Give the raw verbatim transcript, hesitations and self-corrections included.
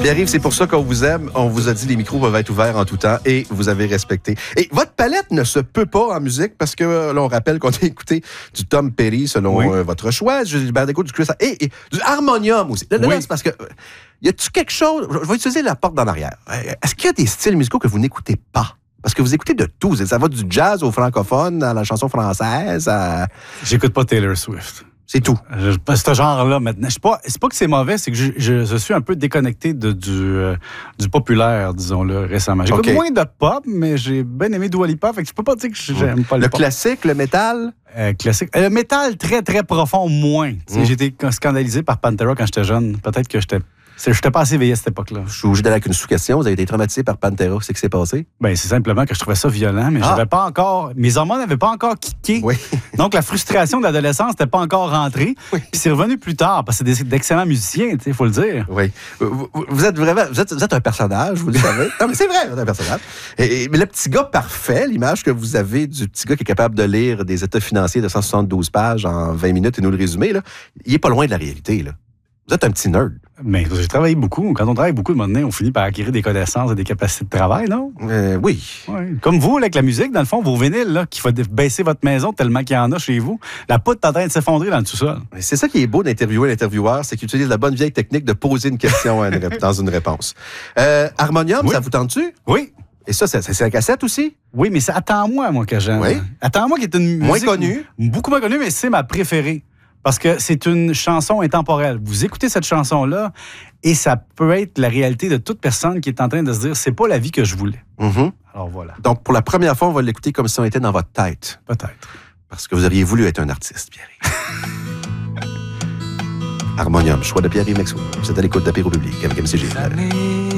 Pierre-Yves, c'est pour ça qu'on vous aime. On vous a dit les micros peuvent être ouverts en tout temps et vous avez respecté. Et votre palette ne se peut pas en musique parce que là, on rappelle qu'on a écouté du Tom Petty selon oui. euh, votre choix, du Gilbert Bécaud, du Chris et, et du harmonium aussi. Là, là, oui. c'est parce que y a-tu quelque chose... Je vais utiliser la porte d'en arrière. Est-ce qu'il y a des styles musicaux que vous n'écoutez pas? Parce que vous écoutez de tout. Ça va du jazz au francophone, à la chanson française, à... J'écoute pas Taylor Swift. C'est tout. Je, ce genre-là, maintenant. Je sais pas, c'est pas que c'est mauvais, c'est que je, je, je suis un peu déconnecté de, du, euh, du populaire, disons-le, récemment. J'écoute okay. moins de pop, mais j'ai bien aimé Dua Lipa, fait que je peux pas dire que j'aime pas le, le pop. Le classique, le métal? Euh, classique. Le métal très, très profond, moins. Mm. J'ai été scandalisé par Pantera quand j'étais jeune. Peut-être que j'étais... Je n'étais pas assez éveillé à cette époque-là. Je suis obligé d'aller avec une sous-question. Vous avez été traumatisé par Pantera. C'est ce qui s'est passé? Ben, c'est simplement que je trouvais ça violent, mais ah. j'avais pas encore... Mes hormones n'avaient pas encore kické. Oui. Donc, la frustration de l'adolescence n'était pas encore rentrée. Oui. Puis c'est revenu plus tard, parce que c'est d'excellents musiciens, il faut le dire. Oui. Vous, vous êtes vraiment... Vous êtes, vous êtes un personnage, vous le savez. Non, mais c'est vrai, vous êtes un personnage. Et, et, mais le petit gars parfait, l'image que vous avez du petit gars qui est capable de lire des états financiers de cent soixante-douze pages en vingt minutes et nous le résumer, là, il est pas loin de la réalité, là. Vous êtes un petit nerd. Mais j'ai travaillé beaucoup. Quand on travaille beaucoup, de moment donné, on finit par acquérir des connaissances et des capacités de travail, non? Euh, oui. Ouais. Comme vous, là, avec la musique, dans le fond, vos vinyles, là, qu'il faut baisser votre maison tellement qu'il y en a chez vous. La poutre est en train de s'effondrer dans le sous-sol. C'est ça qui est beau d'interviewer l'intervieweur, c'est qu'il utilise la bonne vieille technique de poser une question dans une réponse. Euh, Harmonium, oui. ça vous tente-tu? Oui. Et ça, c'est, c'est la cassette aussi? Oui, mais c'est Attends-moi, moi, que j'aime. Oui. Attends-moi, qui est une musique... Moins connue. Beaucoup moins connue, mais c'est ma préférée. Parce que c'est une chanson intemporelle. Vous écoutez cette chanson-là et ça peut être la réalité de toute personne qui est en train de se dire « c'est pas la vie que je voulais mm-hmm. ». Alors voilà. Donc, pour la première fois, on va l'écouter comme si on était dans votre tête. Peut-être. Parce que vous auriez voulu être un artiste, Pierre. Harmonium, choix de Pierre-Yves Mexou. Vous êtes à l'écoute d'Apéro Public avec M C G.